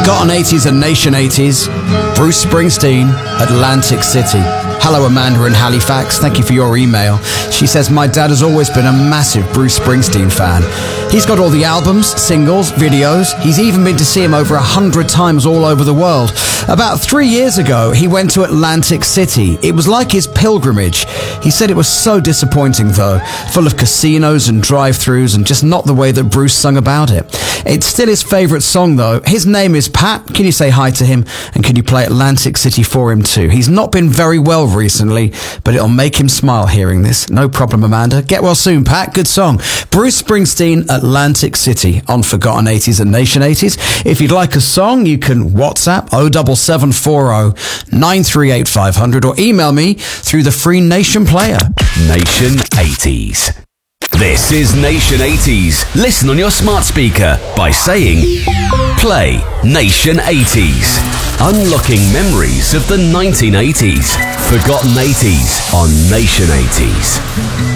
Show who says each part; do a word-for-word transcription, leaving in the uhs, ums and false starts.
Speaker 1: Forgotten eighties and Nation eighties. Bruce Springsteen, Atlantic City. Hello, Amanda in Halifax. Thank you for your email. She says, my dad has always been a massive Bruce Springsteen fan. He's got all the albums, singles, videos. He's even been to see him over a hundred times all over the world. About three years ago, he went to Atlantic City. It was like his pilgrimage. He said it was so disappointing, though, full of casinos and drive-thrus and just not the way that Bruce sung about it. It's still his favourite song, though. His name is Pat. Can you say hi to him? And can you play Atlantic City for him, too? He's not been very well recently, but it'll make him smile hearing this. No problem, Amanda. Get well soon, Pat. Good song. Bruce Springsteen, Atlantic City on Forgotten eighties and Nation eighties. If you'd like a song, you can WhatsApp oh seven seven four oh nine three eight five hundred or email me through the free Nation player.
Speaker 2: Nation eighties. This is Nation eighties. Listen on your smart speaker by saying, play Nation eighties. Unlocking memories of the nineteen eighties. Forgotten eighties on Nation eighties.